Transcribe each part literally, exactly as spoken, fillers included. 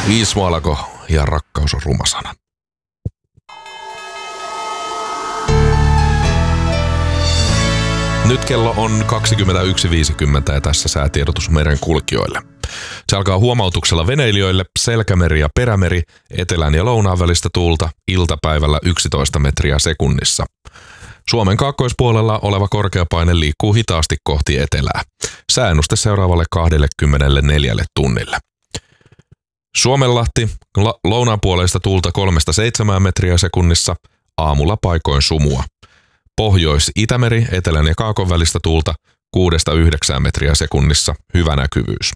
Viismalako ja rakkaus on ruma sana. Nyt kello on kaksikymmentäyksi viisikymmentä ja tässä säätiedotus meren kulkijoille. Se alkaa huomautuksella veneilijöille, selkämeri ja perämeri, etelän ja lounaan välistä tuulta, iltapäivällä yksitoista metriä sekunnissa. Suomen kaakkoispuolella oleva korkeapaine liikkuu hitaasti kohti etelää. Sääennuste seuraavalle kaksikymmentäneljä tunnille. Suomenlahti, la- lounaanpuoleista tuulta kolmesta seitsemään metriä sekunnissa, aamulla paikoin sumua. Pohjois-Itämeri, etelän ja kaakon välistä tuulta kuudesta yhdeksään metriä sekunnissa, hyvä näkyvyys.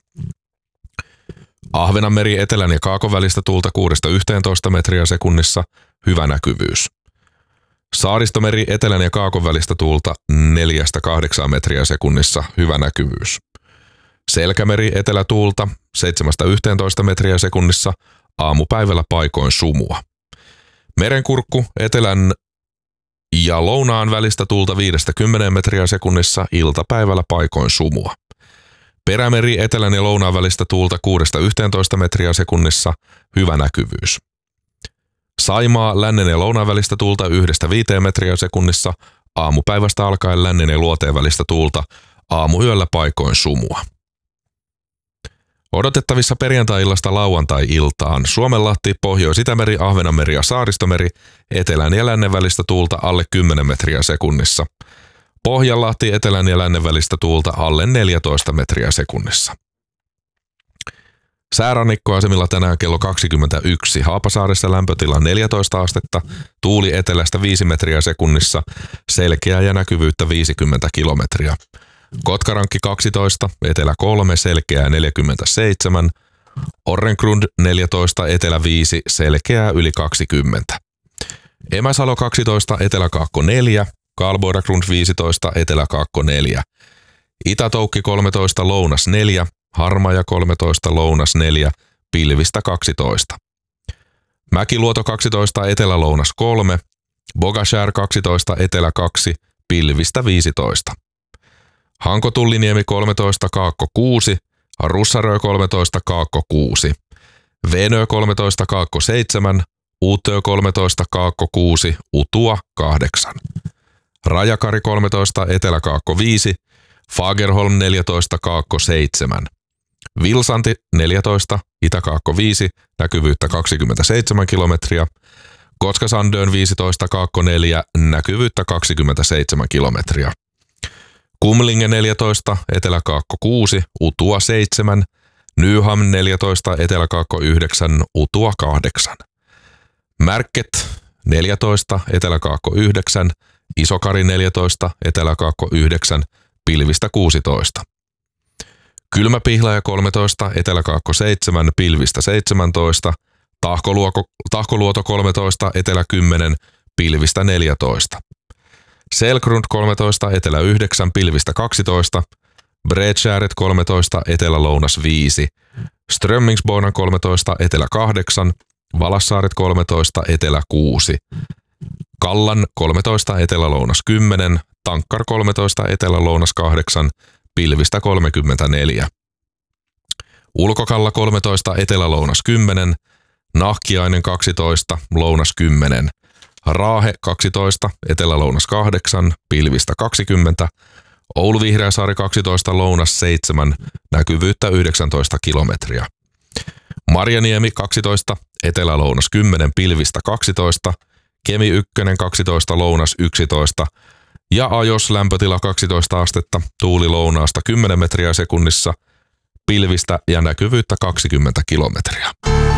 Ahvenanmeri, etelän ja kaakon välistä tuulta kuudesta yhteentoista metriä sekunnissa, hyvä näkyvyys. Saaristomeri, etelän ja kaakon välistä tuulta neljästä kahdeksaan metriä sekunnissa, hyvä näkyvyys. Selkämeri, etelätuulta seitsemästä yhteentoista metriä sekunnissa, aamupäivällä paikoin sumua. Merenkurkku, etelän ja lounaan välistä tuulta viidestä kymmeneen metriä sekunnissa, iltapäivällä paikoin sumua. Perämeri, etelän ja lounaan välistä tuulta kuudesta yhteentoista metriä sekunnissa, hyvä näkyvyys. Saimaa, lännen ja lounaan välistä tuulta yhdestä viiteen metriä sekunnissa, aamupäivästä alkaen lännen ja luoteen välistä tuulta, aamuyöllä paikoin sumua. Odotettavissa perjantai-illasta lauantai-iltaan Suomenlahti, Pohjois-Itämeri, Ahvenanmeri ja Saaristomeri, etelän ja lännen välistä tuulta alle kymmenen metriä sekunnissa. Pohjanlahti, etelän ja lännen välistä tuulta alle neljätoista metriä sekunnissa. Säärannikkoasemilla tänään kello kaksikymmentäyksi. Haapasaaressa lämpötila neljätoista astetta, tuuli etelästä viisi metriä sekunnissa, selkeää ja näkyvyyttä viisikymmentä kilometriä. Kotkarankki kaksitoista, etelä kolme, selkeää neljäkymmentäseitsemän, Orrengrund neljätoista, etelä viisi, selkeää yli kaksikymmentä. Emäsalo kaksitoista, eteläkaakko neljä, Karlsborg viisitoista, eteläkaakko neljä. Itätoukki kolmetoista, lounas neljä, Harmaja kolmetoista, lounas neljä, pilvistä kaksitoista. Mäkiluoto kaksitoista, etelä-lounas kolme, Bogashär kaksitoista, etelä kaksi, pilvistä viisitoista. Hanko-Tulliniemi kolmetoista, kaakko kuusi, Russarö kolmetoista, kaakko kuusi, Venö kolmetoista, kaakko seitsemän, Utö kolmetoista, kaakko kuusi, Utua kahdeksan. Rajakari kolmetoista, eteläkaakko viisi, Fagerholm neljätoista, kaakko seitsemän. Vilsanti neljätoista, itäkaakko viisi, näkyvyyttä kaksikymmentäseitsemän kilometriä. Kotka-Sandön viisitoista, kaakko neljä, näkyvyyttä kaksikymmentäseitsemän kilometriä. Kumlinge neljätoista, eteläkaakko kuusi, Utua seitsemän. Nyham neljätoista, eteläkaakko yhdeksän, Utua kahdeksan. Märket neljätoista, eteläkaakko yhdeksän, Isokari neljätoista, eteläkaakko yhdeksän, pilvistä kuusitoista. Kylmäpihlaja kolmetoista, eteläkaakko seitsemän, pilvistä seitsemäntoista, Tahkoluoto, Tahkoluoto kolmetoista, etelä kymmenen, pilvistä neljätoista. Selgrund kolmetoista, etelä yhdeksän, pilvistä kaksitoista, Bredskäret kolmetoista, etelä-lounas viisi, Strömmingsborna kolmetoista, etelä kahdeksan, Valassaaret kolmetoista, etelä kuusi, Kallan kolmetoista, etelä-lounas kymmenen, Tankkar kolmetoista, etelä-lounas kahdeksan, pilvistä kolmekymmentäneljä. Ulkokalla kolmetoista, etelä-lounas kymmenen, Nahkiainen kaksitoista, lounas kymmenen, Raahe kaksitoista, etelä-lounas kahdeksan, pilvistä kaksikymmentä, Oulu-Vihreäsaari kaksitoista, lounas seitsemän, näkyvyyttä yhdeksäntoista kilometriä. Marjaniemi kaksitoista, etelä-lounas kymmenen, pilvistä kaksitoista, Kemi yksi kaksitoista, lounas yksitoista ja Ajos lämpötila kaksitoista astetta, tuuli lounaasta kymmenen metriä sekunnissa, pilvistä ja näkyvyyttä kaksikymmentä kilometriä.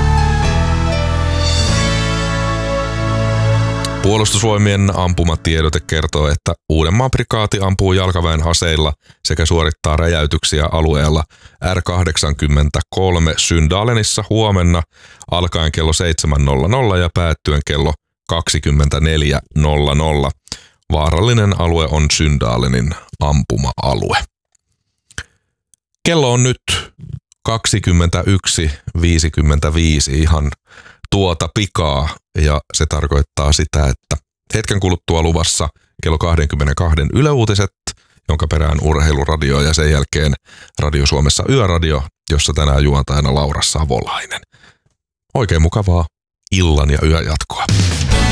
Puolustusvoimien ampumatiedote kertoo, että Uudenmaan prikaati ampuu jalkaväen aseilla sekä suorittaa räjäytyksiä alueella R kahdeksankymmentäkolme Syndalenissa huomenna alkaen kello seitsemän nolla nolla ja päättyen kello kaksikymmentäneljä nolla nolla. Vaarallinen alue on Syndalenin ampuma-alue. Kello on nyt kaksikymmentäyksi viisikymmentäviisi ihan tuota pikaa ja se tarkoittaa sitä, että hetken kuluttua luvassa kello kaksikymmentäkaksi Yle Uutiset, jonka perään urheiluradio ja sen jälkeen Radio Suomessa Yöradio, jossa tänään juontajana Laura Savolainen. Oikein mukavaa illan ja yön jatkoa.